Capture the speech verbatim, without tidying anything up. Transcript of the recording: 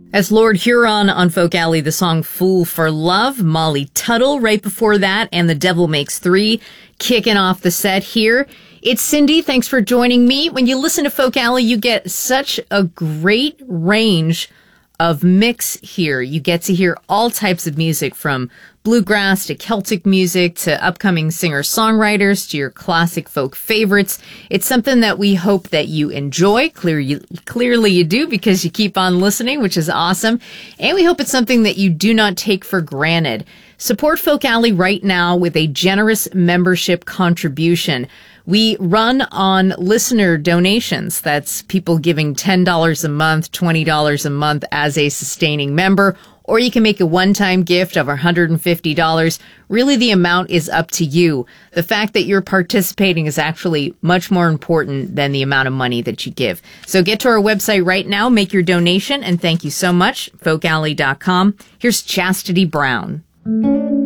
As Lord Huron on Folk Alley, the song Fool for Love, Molly Tuttle right before that, and The Devil Makes Three kicking off the set here. It's Cindy. Thanks for joining me. When you listen to Folk Alley, you get such a great range of mix here. You get to hear all types of music, from bluegrass to Celtic music to upcoming singer-songwriters to your classic folk favorites. It's something that we hope that you enjoy. Clear you, clearly you do, because you keep on listening, which is awesome. And we hope it's something that you do not take for granted. Support Folk Alley right now with a generous membership contribution. We run on listener donations. That's people giving ten dollars a month, twenty dollars a month as a sustaining member, or you can make a one-time gift of one hundred fifty dollars. Really, the amount is up to you. The fact that you're participating is actually much more important than the amount of money that you give. So get to our website right now, make your donation, and thank you so much, folk alley dot com. Here's Chastity Brown.